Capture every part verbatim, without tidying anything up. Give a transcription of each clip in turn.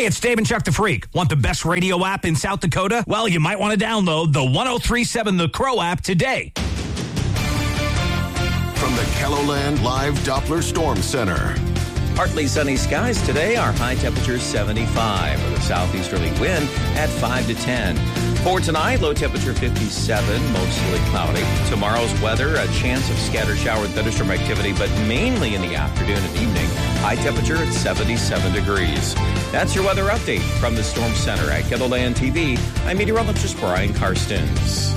Hey, it's Dave and Chuck the Freak. Want the best radio app in South Dakota? Well, you might want to download the one oh three point seven The Crow app today. From the KELOLAND Live Doppler Storm Center. Partly sunny skies today. Our high temperature is seventy-five with a southeasterly wind at five to ten. For tonight, low temperature fifty-seven, mostly cloudy. Tomorrow's weather, a chance of scattered shower and thunderstorm activity, but mainly in the afternoon and evening. High temperature at seventy-seven degrees. That's your weather update from the Storm Center at KELOLAND T V. I'm meteorologist Brian Karstens.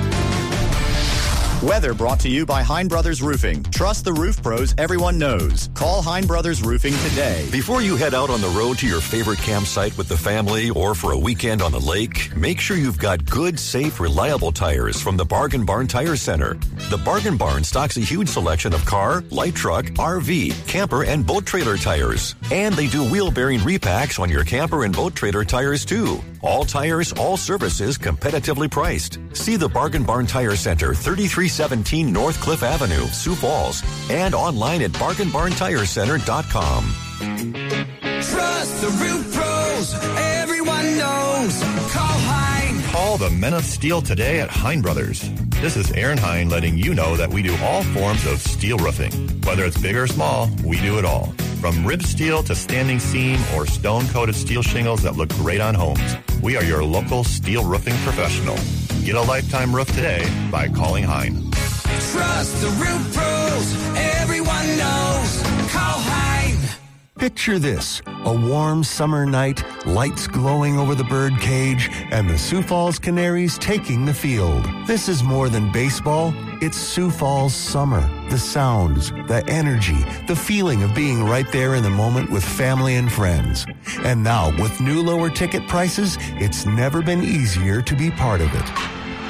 Weather brought to you by Hein Brothers Roofing. Trust the roof pros everyone knows. Call Hein Brothers Roofing today. Before you head out on the road to your favorite campsite with the family or for a weekend on the lake, make sure you've got good, safe, reliable tires from the Bargain Barn Tire Center. The Bargain Barn stocks a huge selection of car, light truck, R V, camper, and boat trailer tires. And they do wheel bearing repacks on your camper and boat trailer tires too. All tires, all services, competitively priced. See the Bargain Barn Tire Center, thirty-three seventeen North Cliff Avenue, Sioux Falls, and online at bargain barn tire center dot com. Trust the roof pros, everyone knows. Call Hein. Call the Men of Steel today at Hein Brothers. This is Aaron Hein letting you know that we do all forms of steel roofing. Whether it's big or small, we do it all. From rib steel to standing seam or stone-coated steel shingles that look great on homes, we are your local steel roofing professional. Get a lifetime roof today by calling Hein. Trust the roof pros, everyone knows. Call Hein. Picture this, a warm summer night, lights glowing over the bird cage, and the Sioux Falls Canaries taking the field. This is more than baseball. It's Sioux Falls summer. The sounds, the energy, the feeling of being right there in the moment with family and friends. And now, with new lower ticket prices, it's never been easier to be part of it.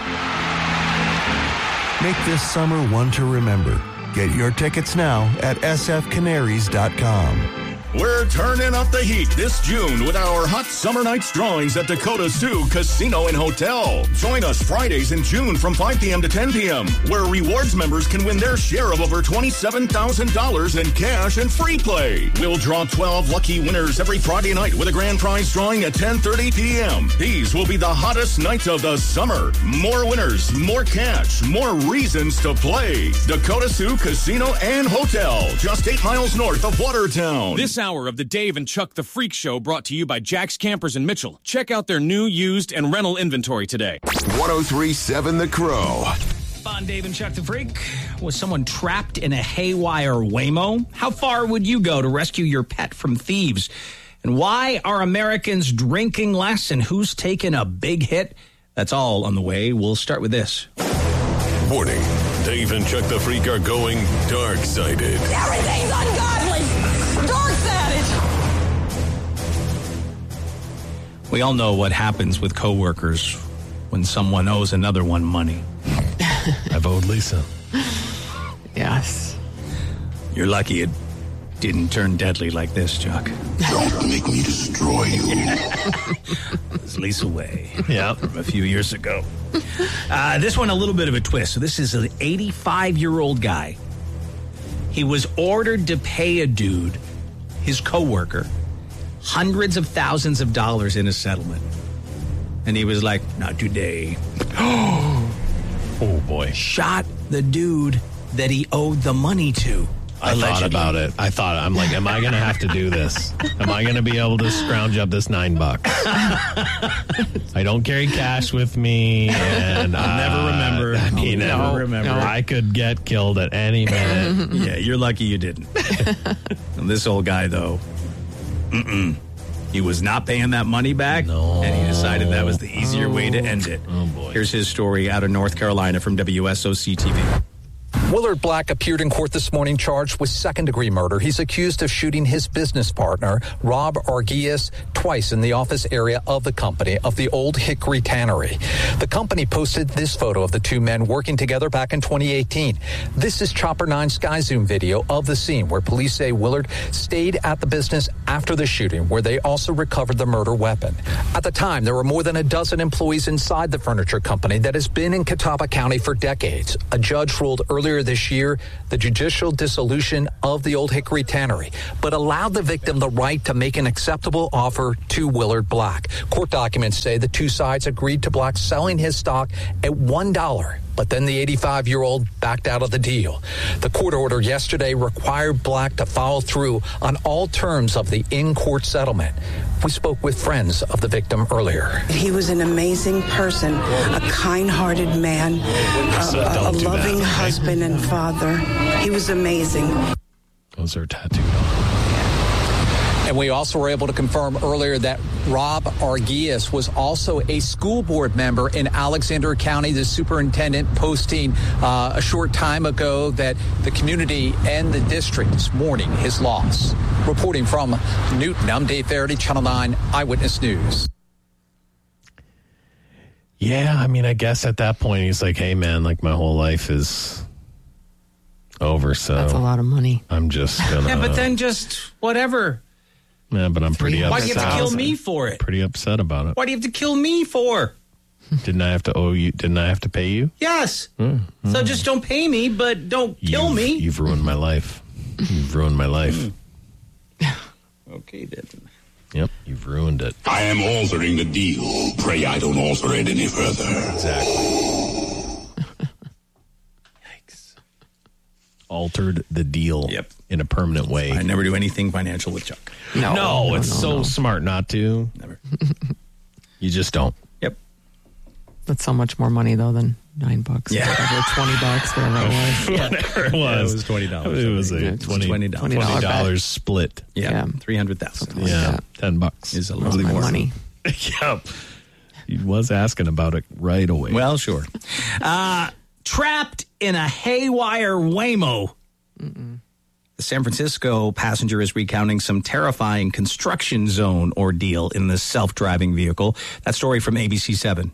Make this summer one to remember. Get your tickets now at s f canaries dot com. We're turning up the heat this June with our Hot Summer Nights drawings at Dakota Sioux Casino and Hotel. Join us Fridays in June from five p.m. to ten p.m., where rewards members can win their share of over twenty-seven thousand dollars in cash and free play. We'll draw twelve lucky winners every Friday night with a grand prize drawing at ten thirty p.m. These will be the hottest nights of the summer. More winners, more cash, more reasons to play. Dakota Sioux Casino and Hotel, just eight miles north of Watertown. This hour of the Dave and Chuck the Freak Show brought to you by Jack's Campers in Mitchell. Check out their new, used, and rental inventory today. one oh three point seven The Crow. On Dave and Chuck the Freak, was someone trapped in a haywire Waymo? How far would you go to rescue your pet from thieves? And why are Americans drinking less, and who's taken a big hit? That's all on the way. We'll start with this. Warning, Dave and Chuck the Freak are going dark-sided. Everything's ungodly. Dark-sided. We all know what happens with coworkers when someone owes another one money. I've owed Lisa. Yes. You're lucky it didn't turn deadly like this, Chuck. Don't make me destroy you. It's Lisa Way. Yeah. From a few years ago. Uh, this one, a little bit of a twist. So this is an eighty-five-year-old guy. He was ordered to pay a dude, his coworker, hundreds of thousands of dollars in a settlement. And he was like, not today. Oh, boy. Shot the dude that he owed the money to. I allegedly. thought about it. I thought, I'm like, am I going to have to do this? Am I going to be able to scrounge up this nine bucks? I don't carry cash with me, and I'll never uh, remember. I mean, I'll never remember. I could get killed at any minute. Yeah, you're lucky you didn't. And this old guy, though, mm-mm. He was not paying that money back, no. and he decided that was the easier oh. way to end it. Oh, boy. Here's his story out of North Carolina from W S O C T V. Willard Black appeared in court this morning charged with second-degree murder. He's accused of shooting his business partner, Rob Arguelles, twice in the office area of the company of the Old Hickory Tannery. The company posted this photo of the two men working together back in twenty eighteen. This is Chopper nine Sky Zoom video of the scene where police say Willard stayed at the business after the shooting, where they also recovered the murder weapon. At the time, there were more than a dozen employees inside the furniture company that has been in Catawba County for decades. A judge ruled earlier this year the judicial dissolution of the Old Hickory Tannery, but allowed the victim the right to make an acceptable offer Uber to Willard Black. Court documents say the two sides agreed to Black selling his stock at one dollar. But then the eighty-five-year-old backed out of the deal. The court order yesterday required Black to follow through on all terms of the in-court settlement. We spoke with friends of the victim earlier. He was an amazing person, a kind-hearted man, a, a, a loving husband and father. He was amazing. Those are tattooed on. And we also were able to confirm earlier that Rob Arguez was also a school board member in Alexander County. The superintendent posting uh, a short time ago that the community and the district is mourning his loss. Reporting from Newton, I'm Dave Verity, Channel nine Eyewitness News. Yeah, I mean, I guess at that point he's like, hey, man, like my whole life is over, so. That's a lot of money. I'm just going to. Yeah, but then just whatever. Yeah, but I'm pretty upset. Why do you have to kill me for it? Pretty upset about it. Why do you have to kill me for? Didn't I have to owe you? Didn't I have to pay you? Yes. Mm, mm. So just don't pay me, but don't kill you've, me. You've ruined my life. You've ruined my life. Mm. Okay, then. Yep, you've ruined it. I am altering the deal. Pray I don't alter it any further. Exactly. Yikes. Altered the deal. Yep. In a permanent way. I never do anything financial with Chuck. No, no, no it's no, so no. smart not to. Never. You just don't. Yep. That's so much more money, though, than nine bucks. Yeah. Or whatever, twenty bucks, whatever it was. Yeah. Whatever it was. Yeah, it was twenty dollars. It was a Yeah, twenty, twenty twenty dollars. dollars split. Yeah. Yeah. three hundred thousand. Like yeah. that. ten bucks. Is a That's lovely my more. money. Yep. He was asking about it right away. Well, sure. Uh, trapped in a haywire Waymo. Mm-mm. The San Francisco passenger is recounting some terrifying construction zone ordeal in the self-driving vehicle. That story from A B C seven.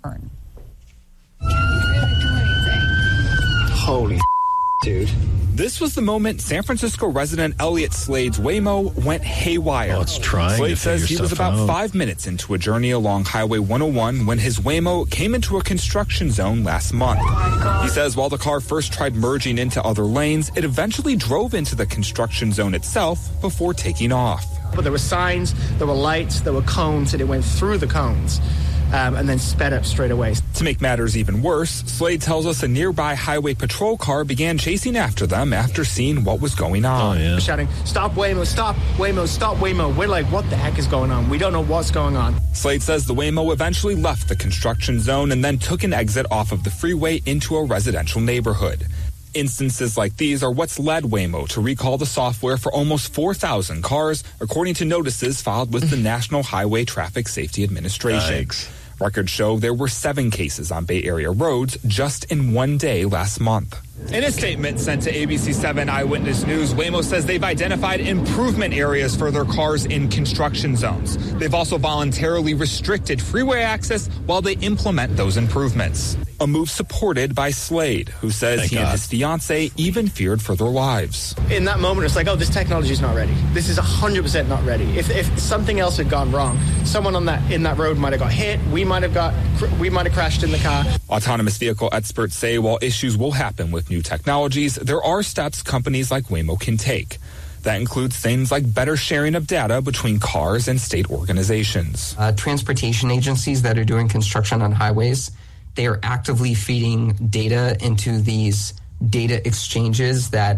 Holy dude. This was the moment San Francisco resident Elliot Slade's Waymo went haywire. Oh, it's trying Slade to says figure he was stuff about out. five minutes into a journey along Highway one oh one when his Waymo came into a construction zone last month. He says while the car first tried merging into other lanes, it eventually drove into the construction zone itself before taking off. But there were signs, there were lights, there were cones, and it went through the cones. Um, and then sped up straight away. To make matters even worse, Slade tells us a nearby highway patrol car began chasing after them after seeing what was going on. Oh, yeah. Shouting, stop Waymo, stop Waymo, stop Waymo. We're like, what the heck is going on? We don't know what's going on. Slade says the Waymo eventually left the construction zone and then took an exit off of the freeway into a residential neighborhood. Instances like these are what's led Waymo to recall the software for almost four thousand cars, according to notices filed with the National Highway Traffic Safety Administration. Yikes. Records show there were seven cases on Bay Area roads just in one day last month. In a statement sent to A B C seven Eyewitness News, Waymo says they've identified improvement areas for their cars in construction zones. They've also voluntarily restricted freeway access while they implement those improvements. A move supported by Slade, who says Thank he God. and his fiancée even feared for their lives. In that moment, it's like, oh, this technology is not ready. This is one hundred percent not ready. If, if something else had gone wrong, someone on that in that road might have got hit. We might have got, we might have crashed in the car. Autonomous vehicle experts say while issues will happen with new technologies, there are steps companies like Waymo can take. That includes things like better sharing of data between cars and state organizations. Uh, transportation agencies that are doing construction on highways, they are actively feeding data into these data exchanges that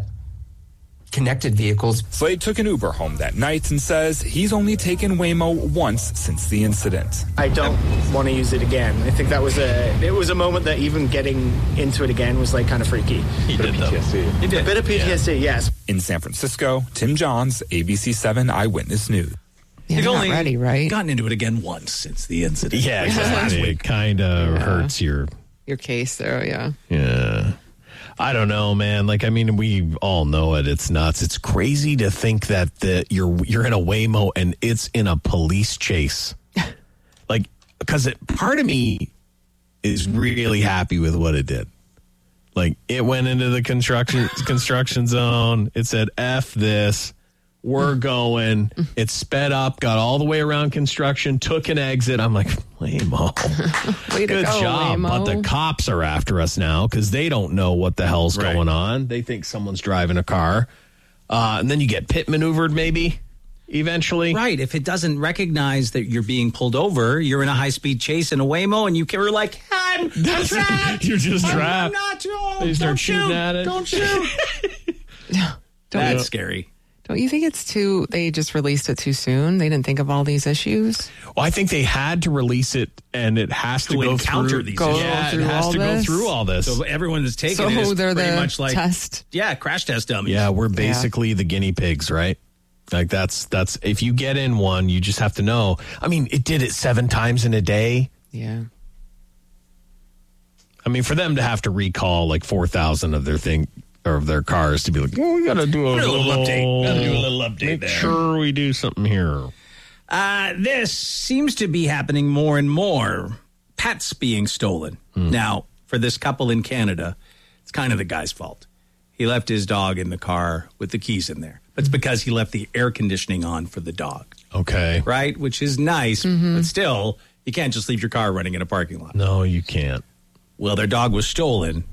connected vehicles. Slade took an Uber home that night and says he's only taken Waymo once since the incident. I don't want to use it again. I think that was a, it was a moment that even getting into it again was like kind of freaky. He did, though. He did. A bit of P T S D, yeah. yes. In San Francisco, Tim Johns, A B C seven Eyewitness News. Yeah, You've not only ready, right? gotten into it again once since the incident. Yeah, Which was last exactly. week. It kind of Yeah. hurts your. Your case there, yeah. Yeah. I don't know, man. Like, I mean, we all know it. It's nuts. It's crazy to think that the, you're you're in a Waymo and it's in a police chase. Like, because it, part of me is really happy with what it did. Like, it went into the construction construction zone. It said, F this. We're going. It sped up, got all the way around construction, took an exit. I'm like, Waymo. Way to Good go, job. Waymo. But the cops are after us now because they don't know what the hell's Right. going on. They think someone's driving a car. Uh, and then you get pit maneuvered, maybe. eventually. Right. If it doesn't recognize that you're being pulled over, you're in a high-speed chase in a Waymo, and you were like, I'm, I'm trapped. You're just I'm, trapped. I'm not. Oh, They start don't shooting shoot. at it. Don't shoot. That's scary. Don't you think it's too, they just released it too soon? They didn't think of all these issues? Well, I think they had to release it, and it has to, To go encounter through these go issues. Yeah, through it has all to this? go through all this. So everyone that's taking So it is they're pretty the much like test. Yeah, crash test dummies. Yeah, we're basically the guinea pigs, right? Like that's that's if you get in one, you just have to know. I mean, it did it seven times in a day. Yeah. I mean, for them to have to recall like four thousand of their thing or of their cars to be like, oh, we got to do a, a little, little update. Got to do a little update Make there. sure we do something here. Uh, this seems to be happening more and more. Pets being stolen. Hmm. Now, for this couple in Canada, it's kind of the guy's fault. He left his dog in the car with the keys in there. It's because he left the air conditioning on for the dog. Okay. Right? Which is nice, but still, you can't just leave your car running in a parking lot. No, you can't. Well, their dog was stolen.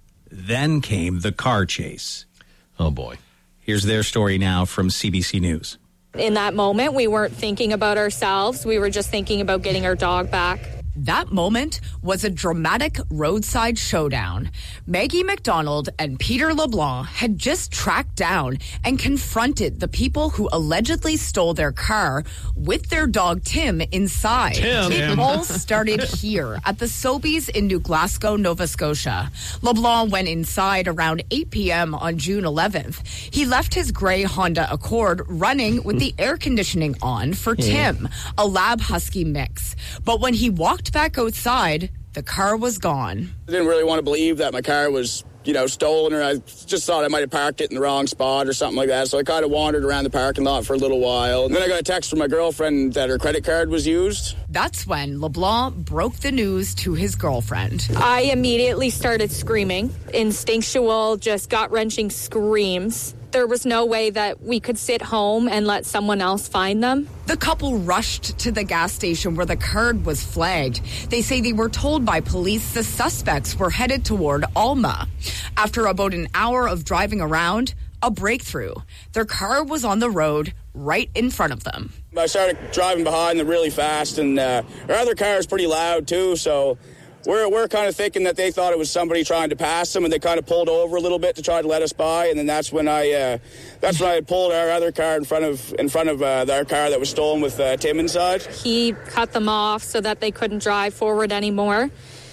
Then came the car chase. Oh, boy. Here's their story now from C B C News. In that moment, we weren't thinking about ourselves. We were just thinking about getting our dog back. That moment was a dramatic roadside showdown. Maggie McDonald and Peter LeBlanc had just tracked down and confronted the people who allegedly stole their car with their dog Tim inside. Tim. It Tim. all started here at the Sobeys in New Glasgow, Nova Scotia. LeBlanc went inside around eight p.m. on June eleventh. He left his gray Honda Accord running with the air conditioning on for Tim, a Lab Husky mix. But when he walked back outside, the car was gone. I didn't really want to believe that my car was, you know, stolen, or I just thought I might have parked it in the wrong spot or something like that. So I kind of wandered around the parking lot for a little while. And then I got a text from my girlfriend that her credit card was used. That's when LeBlanc broke the news to his girlfriend. I immediately started screaming, instinctual, just gut-wrenching screams. There was no way that we could sit home and let someone else find them. The couple rushed to the gas station where the card was flagged. They say they were told by police the suspects were headed toward Alma. After about an hour of driving around, a breakthrough. Their car was on the road right in front of them. I started driving behind them really fast, and uh, our other car is pretty loud too, so We're we're kind of thinking that they thought it was somebody trying to pass them, and they kind of pulled over a little bit to try to let us by. And then that's when I uh, that's when I pulled our other car in front of in front of uh, our car that was stolen with uh, Tim inside. He cut them off so that they couldn't drive forward anymore.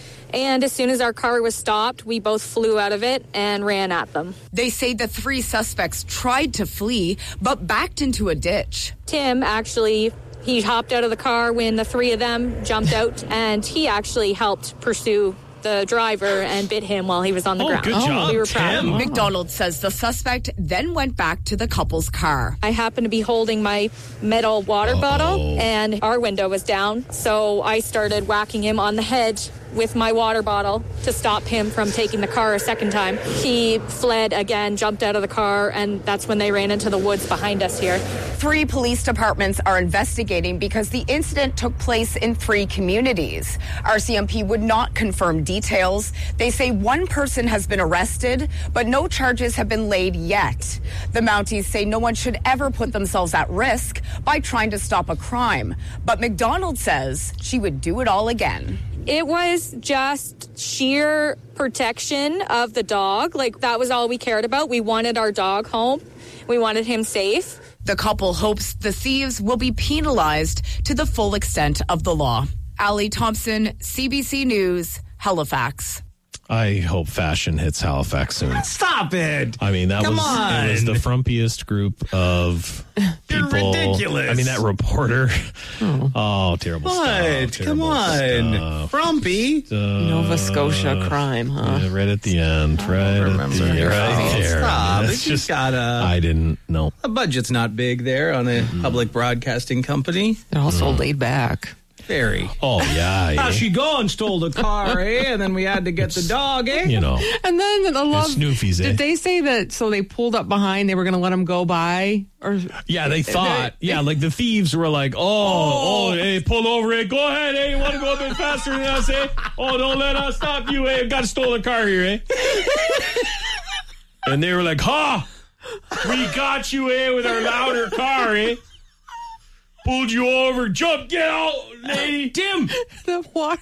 And as soon as our car was stopped, we both flew out of it and ran at them. They say the three suspects tried to flee, but backed into a ditch. Tim actually, he hopped out of the car when the three of them jumped out, and he actually helped pursue the driver and bit him while he was on the Oh, ground. good job, we were proud of Tim. him. McDonald says the suspect then went back to the couple's car. I happened to be holding my metal water Uh-oh. bottle, and our window was down, so I started whacking him on the head with my water bottle to stop him from taking the car a second time. He fled again, jumped out of the car, and that's when they ran into the woods behind us here. Three police departments are investigating because the incident took place in three communities. R C M P would not confirm details. They say one person has been arrested, but no charges have been laid yet. The Mounties say no one should ever put themselves at risk by trying to stop a crime. But McDonald says she would do it all again. It was just sheer protection of the dog. Like, that was all we cared about. We wanted our dog home. We wanted him safe. The couple hopes the thieves will be penalized to the full extent of the law. Allie Thompson, C B C News, Halifax. I hope fashion hits Halifax soon. Stop it. I mean, that Come was on. it was the frumpiest group of You're people. ridiculous. I mean, that reporter. Oh, terrible What? stuff. Come terrible on. stuff. Frumpy. Nova Scotia crime, huh? Yeah, right at the end. Right at remember. the end. Right there. Stop. It's It's just, just got a, I didn't know. a budget's not big there on a public broadcasting company. They're also laid back. Very. Oh, yeah. How's yeah. she going? Stole the car, eh? And then we had to get the dog, eh? You know. And then I love. Snoofies, eh? Did they say that? So they pulled up behind. They were going to let him go by, or Yeah, they thought. Yeah, like the thieves were like, oh, oh, hey, pull over, eh? Go ahead, eh? You want to go a bit faster than us, eh? Oh, don't let us stop you, eh? Got a stolen car here, eh? And they were like, ha! We got you, eh? With our louder car, eh? pulled you over. Jump, get out, lady. Tim. The water